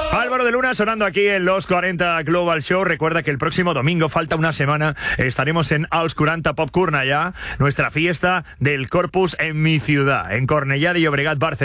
Álvaro de Luna sonando aquí en Los 40 Global Show. Recuerda que el próximo domingo, falta una semana, estaremos en Els 40 Pop Cornellà, nuestra fiesta del Corpus en mi ciudad, en Cornellà de Llobregat, Barcelona.